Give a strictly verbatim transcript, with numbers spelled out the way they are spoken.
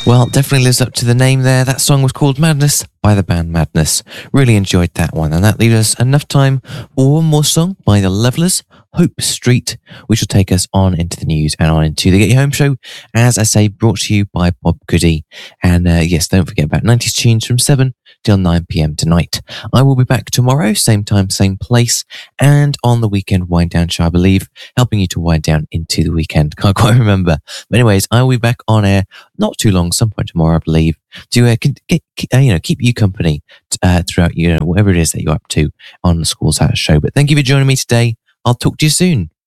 Well, definitely lives up to the name there. That song was called Madness by the band Madness. Really enjoyed that one. And that leaves us enough time for one more song by the Levellers, Hope Street, which will take us on into the news and on into the Get You Home show. As I say, brought to you by Bob Goody. And uh, yes, don't forget about nineties tunes from seven till nine p.m. tonight. I will be back tomorrow, same time, same place, and on the weekend wind down show, I believe, helping you to wind down into the weekend. Can't quite remember. But anyways, I will be back on air not too long, some point tomorrow, I believe, to uh, get, uh, you know, keep you company uh, throughout, you know, whatever it is that you're up to on the Schools Out show. But thank you for joining me today. I'll talk to you soon.